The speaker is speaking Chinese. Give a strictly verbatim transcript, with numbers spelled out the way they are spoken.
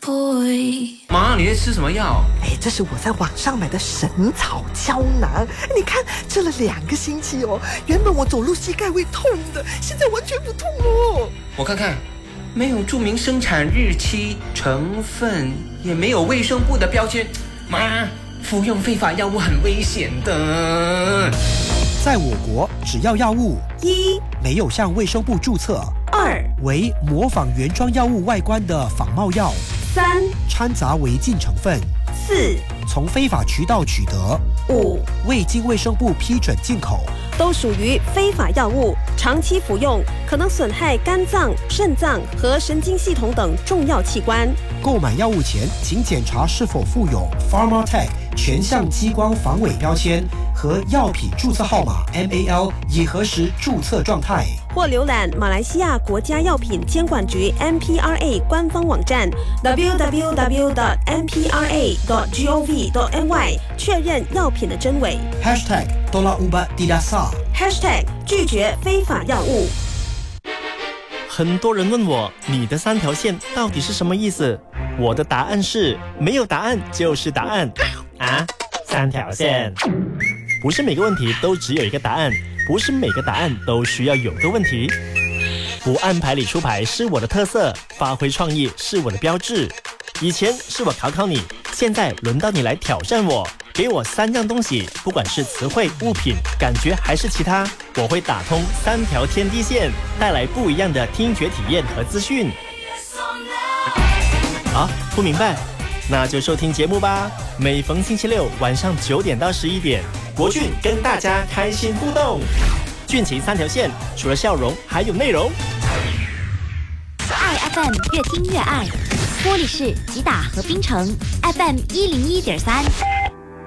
妈，你在吃什么药？ 哎，这是我在网上买的神草胶囊，你看吃了两个星期哦，原本我走路膝盖会痛的，现在完全不痛哦。 我看看，没有注明生产日期、成分，也没有卫生部的标签。妈，服用非法药物很危险的。 在我国，只要药物一没有向卫生部注册， 二为模仿原装药物外观的仿冒药， 三掺杂违禁成分， 四从非法渠道取得， 五未经卫生部批准进口， 都属于非法药物，长期服用可能损害肝脏、肾脏和神经系统等重要器官。 购买药物前，请检查是否附有 Pharmatech 全项激光防伪标签和药品注册号码 M A L， 以核实注册状态。 或浏览马来西亚国家药品监管局 M P R A 官方网站 double-u double-u double-u dot m p r a dot gov dot m y 确认药品的真伪。 Hashtag Tolak Ubat Tidak Sah Hashtag 拒绝非法药物。 很多人问我，你的三条线到底是什么意思？我的答案是，没有答案就是答案。啊，三条线。不是每个问题都只有一个答案，不是每个答案都需要有个问题。不按牌理出牌是我的特色，发挥创意是我的标志。以前是我考考你，现在轮到你来挑战我。给我三样东西，不管是词汇、物品、感觉还是其他，我会打通三条天地线，带来不一样的听觉体验和资讯。啊，不明白？那就收听节目吧。每逢星期六晚上九点到十一点，国俊跟大家开心互动。俊情三条线，除了笑容，还有内容。 爱 F M 越听越爱，玻璃市、吉打和槟城 F M 一零一点三。